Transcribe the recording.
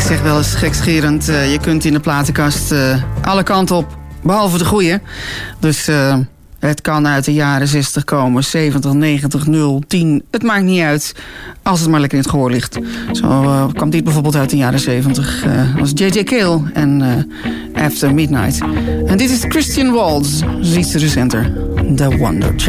zeg wel eens gekscherend, je kunt in de platenkast alle kanten op, behalve de goeie. Dus het kan uit de jaren 60 komen, 70, 90, 0, 10. Het maakt niet uit, als het maar lekker in het gehoor ligt. Zo kwam dit bijvoorbeeld uit de jaren 70. Als J.J. Cale en After Midnight. En dit is Christian Waltz, iets recenter. The Wonder Child.